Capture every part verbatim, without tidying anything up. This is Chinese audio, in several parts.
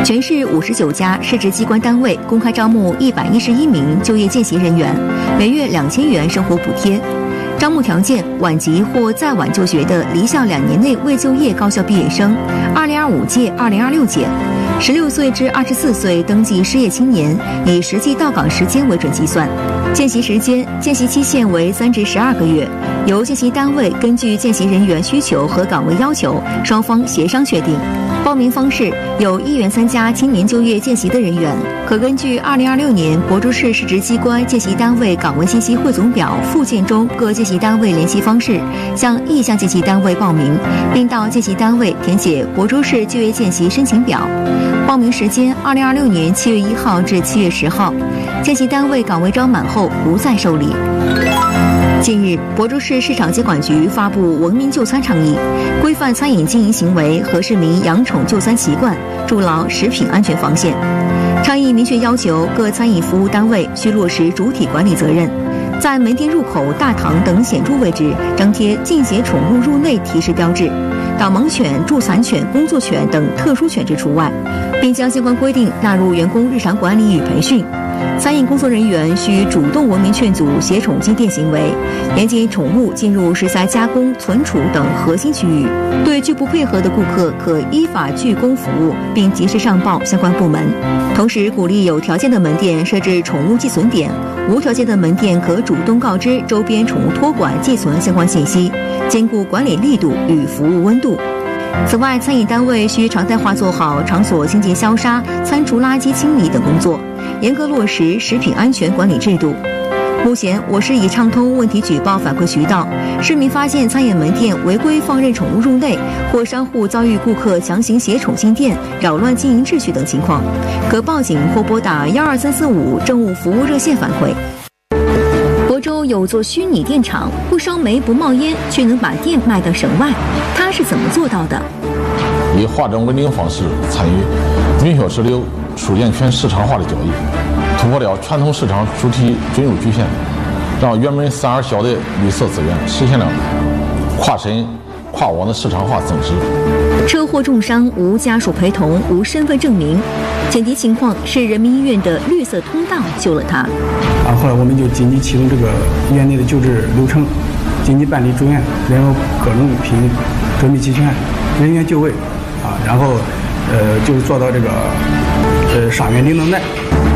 全市五十九家市直机关单位公开招募一百一十一名就业见习人员，每月两千元生活补贴。招募条件：晚级或再晚就学的离校两年内未就业高校毕业生，二零二五届、二零二六届，十六岁至二十四岁登记失业青年，以实际到岗时间为准计算。见习时间：见习期限为三至十二个月，由见习单位根据见习人员需求和岗位要求，双方协商确定。报名方式：有意愿参加青年就业见习的人员，可根据二零二六年亳州市市直机关见习单位岗位信息汇总表附件中各见习单位联系方式，向意向见习单位报名，并到见习单位填写亳州市就业见习申请表。报名时间：二零二六年七月一号至七月十号。见习单位岗位招满后不再受理。近日，亳州市市场监管局发布文明就餐倡议，规范餐饮经营行为和市民养宠就餐习惯，筑牢食品安全防线。倡议明确要求各餐饮服务单位需落实主体管理责任，在门店入口、大堂等显著位置张贴禁携宠物入内提示标志，导盲犬、助残犬、工作犬等特殊犬只除外，并将相关规定纳入员工日常管理与培训。餐饮工作人员需主动文明劝阻携宠进店行为，严禁宠物进入食材加工、存储等核心区域。对拒不配合的顾客，可依法拒供服务，并及时上报相关部门。同时，鼓励有条件的门店设置宠物寄存点，无条件的门店可主动告知周边宠物托管寄存相关信息，兼顾管理力度与服务温度。此外，餐饮单位需常态化做好场所清洁消杀、餐厨垃圾清理等工作，严格落实食品安全管理制度。目前，我市已畅通问题举报反馈渠道，市民发现餐饮门店违规放任宠物入内，或商户遭遇顾客强行携宠进店，扰乱经营秩序等情况，可报警或拨打幺二三四五政务服务热线反馈。亳州有座虚拟电厂，不烧煤不冒烟，却能把电卖到省外，它是怎么做到的？ 以化整为零方式参与云霄直流数件全市场化的交易，突破了传统市场主体准入局限，让原本散而销的绿色资源实现了跨深跨网的市场化增值。 车祸重伤无家属陪同，无身份证明，紧急情况是人民医院的绿色通道救了他。 啊，后来我们就紧急启动这个医院内的救治流程，紧急办理住院，然后各种物品准备齐全，人员就位，啊，然后呃就是做到这个呃伤员零等待。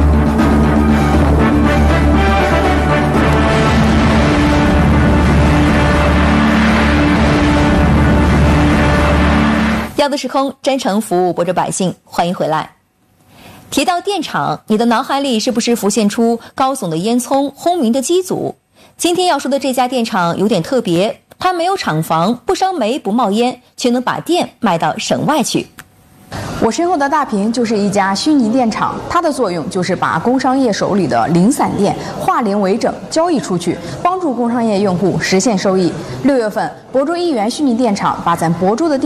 要的时空，真诚服务亳州百姓，欢迎回来。提到电厂，你的脑海里是不是浮现出高耸的烟囱、轰鸣的机组？今天要说的这家电厂有点特别，它没有厂房，不烧煤不冒烟，却能把电卖到省外去。 我身后的大屏就是一家虚拟电厂，它的作用就是把工商业手里的零散电化零为整，交易出去，帮助工商业用户实现收益。六月份，亳州一元虚拟电厂把咱亳州的电